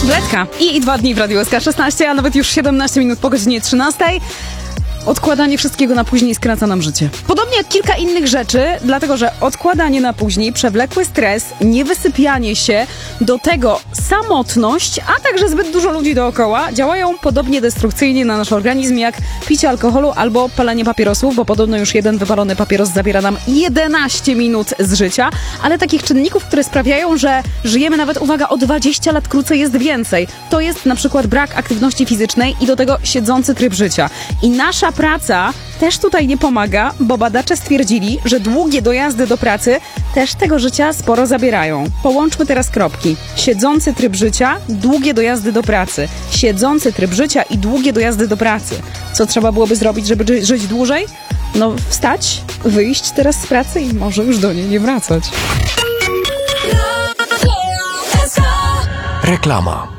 Tabletka. I 2 dni w Radiu SK 16, a nawet już 17 minut po godzinie 13. Odkładanie wszystkiego na później skraca nam życie. Podobnie jak kilka innych rzeczy, dlatego że odkładanie na później, przewlekły stres, niewysypianie się, do tego samotność, a także zbyt dużo ludzi dookoła działają podobnie destrukcyjnie na nasz organizm jak picie alkoholu albo palenie papierosów, bo podobno już jeden wypalony papieros zabiera nam 11 minut z życia, ale takich czynników, które sprawiają, że żyjemy nawet, uwaga, o 20 lat krócej jest więcej. To jest na przykład brak aktywności fizycznej i do tego siedzący tryb życia. I nasza praca też tutaj nie pomaga, bo badacze stwierdzili, że długie dojazdy do pracy też tego życia sporo zabierają. Połączmy teraz kropki. Siedzący tryb życia, długie dojazdy do pracy. Siedzący tryb życia i długie dojazdy do pracy. Co trzeba byłoby zrobić, żeby żyć dłużej? No wstać, wyjść teraz z pracy i może już do niej nie wracać. Reklama.